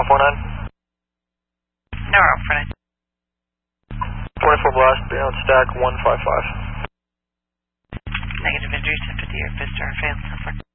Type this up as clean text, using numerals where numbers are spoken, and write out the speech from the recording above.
149. No, 49. 24 blast, be on stack 155. Negative injuries, 50 or Vistar failed so far.